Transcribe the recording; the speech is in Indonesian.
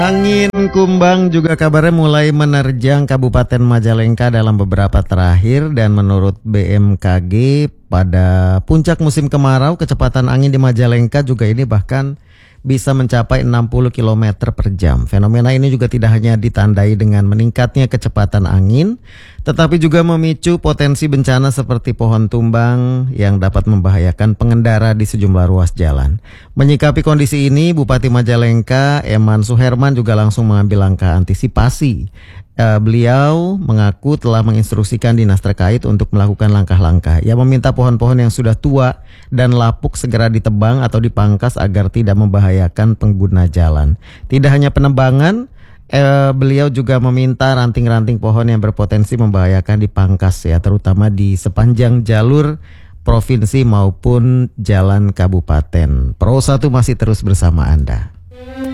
Angin kumbang juga kabarnya mulai menerjang Kabupaten Majalengka dalam beberapa terakhir, dan menurut BMKG pada puncak musim kemarau kecepatan angin di Majalengka juga ini bahkan bisa mencapai 60 km per jam. Fenomena ini juga tidak hanya ditandai dengan meningkatnya kecepatan angin, tetapi juga memicu potensi bencana seperti pohon tumbang yang dapat membahayakan pengendara di sejumlah ruas jalan. Menyikapi kondisi ini, Bupati Majalengka Eman Suherman juga langsung mengambil langkah antisipasi. Beliau mengaku telah menginstruksikan dinas terkait untuk melakukan langkah-langkah. Ia meminta pohon-pohon yang sudah tua dan lapuk segera ditebang atau dipangkas agar tidak membahayakan pengguna jalan. Tidak hanya penebangan, beliau juga meminta ranting-ranting pohon yang berpotensi membahayakan dipangkas ya, terutama di sepanjang jalur provinsi maupun jalan kabupaten. Pro 1 masih terus bersama Anda.